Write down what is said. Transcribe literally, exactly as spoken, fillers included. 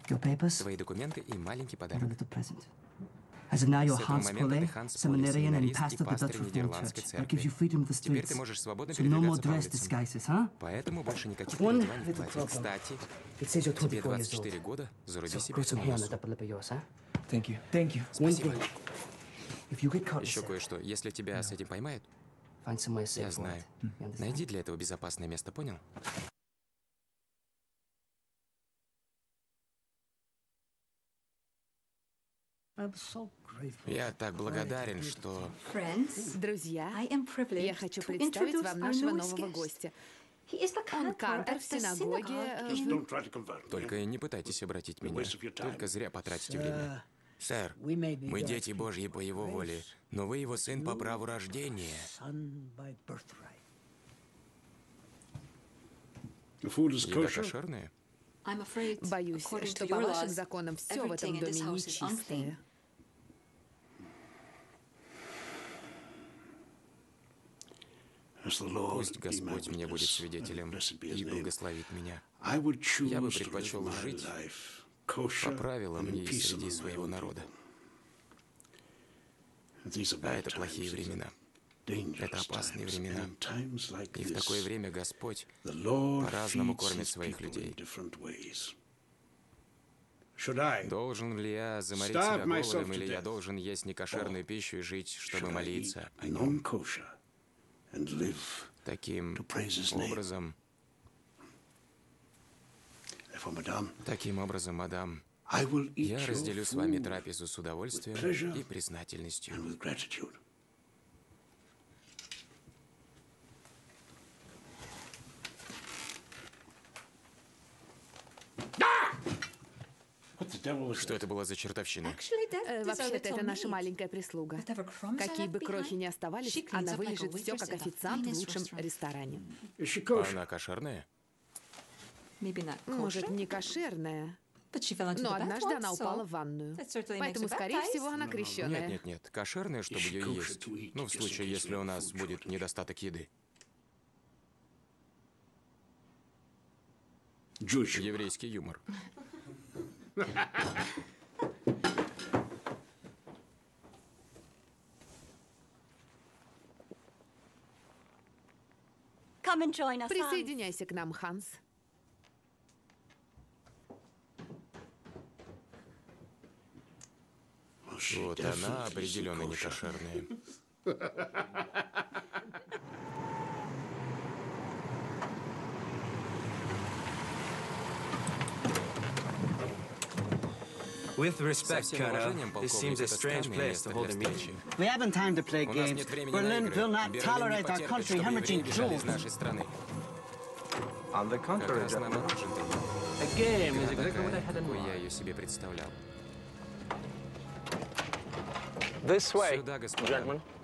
Your papers Твои документы и маленький and a подарок. little present. As of now, you're С этого Hans момента ты Paulet, Ханс Поле, seminarian and семинарист и pastor of the Dutch пастырь Reformed Нидерландской Church. That gives церкви. you freedom of the Теперь ты streets. можешь свободно So no more передвигаться по dress улицам. disguises, huh? Поэтому больше никаких One переодеваний в little платье. problem. Кстати, It says you're тебе twenty-four years двадцать old. четыре года, заруби So себе grow всю some на hair on the носу. double lip of yours, huh? Thank you. Thank you. One Спасибо. thing. If you get caught Еще with кое-что. Если тебя с этим поймают, find somewhere safe я for знаю. it. You understand? Найди для этого безопасное место, понял? Я так благодарен, что... Друзья, Я я хочу представить вам нашего нового гостя. Он кантор в синагоге. э, в- Только не пытайтесь обратить меня. Только зря потратите время. Сэр, мы дети Божьи по его воле, но вы его сын по праву рождения. Еда кошерная? Боюсь, что по вашим законам все в этом доме нечистое. Пусть Господь мне будет свидетелем и благословит меня. Я бы предпочел жить по правилам и среди своего народа. А это плохие времена. Это опасные времена. И в такое время Господь по-разному кормит своих людей. Должен ли я заморить себя голодом, или я должен есть некошерную пищу и жить, чтобы молиться о нем? Таким образом, таким образом, мадам, я разделю с вами трапезу с удовольствием и признательностью. Что это была за чертовщина? Э, Вообще-то это наша маленькая прислуга. Какие бы крохи ни оставались, она вылежит все, как официант в лучшем ресторане. Она кошерная? Может, не кошерная, но однажды она упала в ванную. Поэтому, скорее всего, она Нет, крещеная. нет, нет. Кошерная, чтобы ее есть. Ну, в случае, если у нас будет недостаток еды. Еврейский юмор. Присоединяйся к нам, Ханс. Вот она определенно не кошерная. With Со respect, всем Colonel, уважением, this полковник, seems a это strange странное place место to для hold a meeting. встречи. We haven't time to play У нас games. нет времени на Berlin игры. will not Берлин не tolerate our потерпит, country чтобы hemorrhaging евреи бежали из Jews. нашей страны. On the Как contrary, раз gentlemen. наоборот, джентльмен. A game is Игра exactly what I такая, had in какой я mind. ее себе представлял. This way, Сюда, господа. gentlemen.